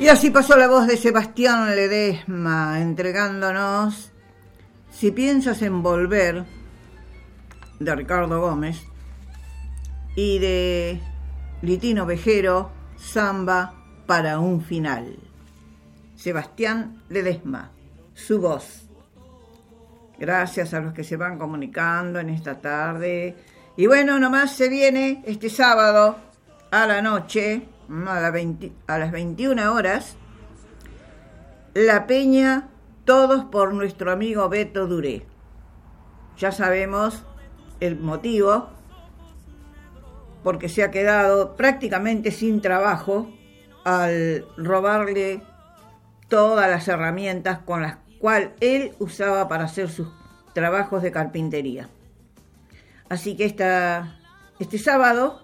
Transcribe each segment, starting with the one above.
Y así pasó la voz de Sebastián Ledesma, entregándonos Si piensas en volver, de Ricardo Gómez, y de Litino Vejero, Samba para un final. Sebastián Ledesma, su voz. Gracias a los que se van comunicando en esta tarde. Y bueno, nomás se viene este sábado a la noche, a las 21 horas, La Peña, todos por nuestro amigo Beto Duré. Ya sabemos el motivo, porque se ha quedado prácticamente sin trabajo al robarle todas las herramientas con las cuales él usaba para hacer sus trabajos de carpintería. Así que este sábado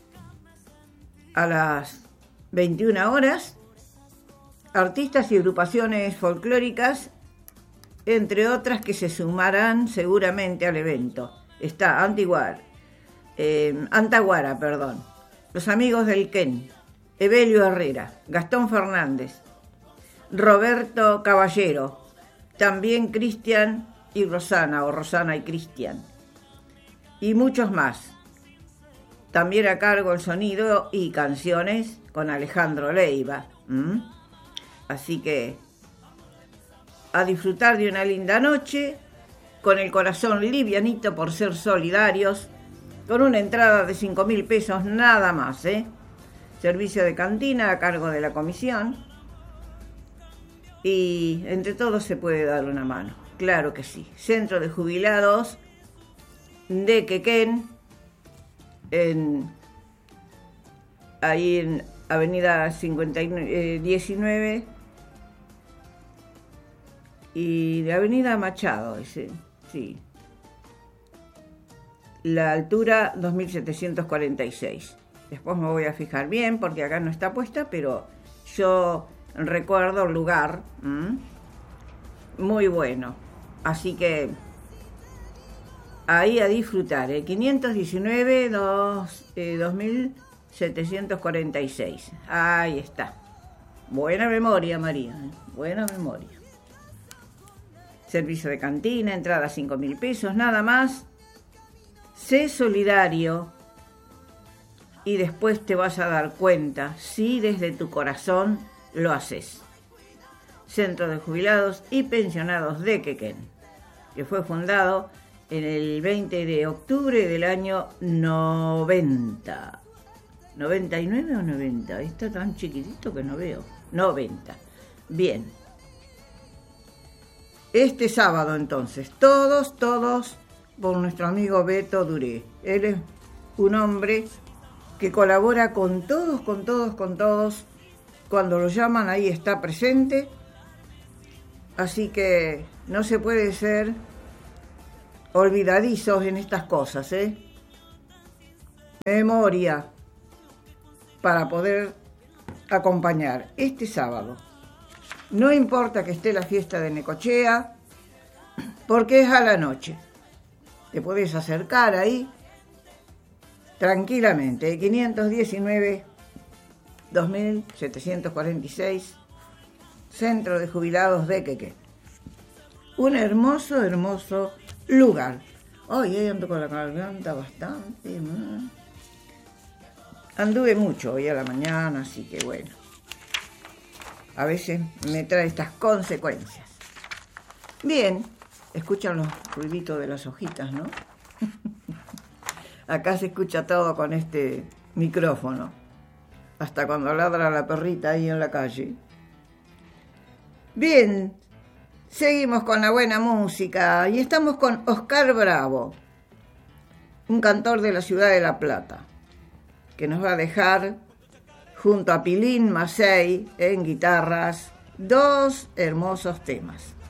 a las 21 horas, artistas y agrupaciones folclóricas, entre otras que se sumarán seguramente al evento. Está Antaguara, los amigos del Ken, Evelio Herrera, Gastón Fernández, Roberto Caballero, también Cristian y Rosana, o Rosana y Cristian, y muchos más. También a cargo el sonido y canciones con Alejandro Leiva. Así que a disfrutar de una linda noche, con el corazón livianito por ser solidarios, con una entrada de 5.000 pesos nada más, Servicio de cantina a cargo de la comisión. Y entre todos se puede dar una mano, claro que sí. Centro de Jubilados de Quequén, ahí en Avenida 19 y de Avenida Machado, sí. La altura 2746. Después me voy a fijar bien porque acá no está puesta, pero yo recuerdo el lugar. Muy bueno. Así que ahí a disfrutar. 519 2746. Ahí está. Buena memoria, María. Buena memoria. Servicio de cantina, entrada 5.000 pesos, nada más. Sé solidario y después te vas a dar cuenta si desde tu corazón lo haces. Centro de Jubilados y Pensionados de Quequén, que fue fundado en el 20 de octubre del año 90. ¿99 o 90? Está tan chiquitito que no veo. 90. Bien. Este sábado, entonces, todos por nuestro amigo Beto Duré. Él es un hombre que colabora con todos. Cuando lo llaman, ahí está presente. Así que no se puede ser olvidadizos en estas cosas, Memoria para poder acompañar este sábado. No importa que esté la fiesta de Necochea, porque es a la noche. Te podés acercar ahí tranquilamente. 519 2746, Centro de Jubilados de Quequén. Un hermoso lugar. Hoy ando con la garganta bastante. Anduve mucho hoy a la mañana, así que bueno. A veces me trae estas consecuencias. Bien, escuchan los ruiditos de las hojitas, ¿no? Acá se escucha todo con este micrófono. Hasta cuando ladra la perrita ahí en la calle. Bien, seguimos con la buena música y estamos con Oscar Bravo, un cantor de la ciudad de La Plata, que nos va a dejar junto a Pilín Macei en guitarras 2 hermosos temas.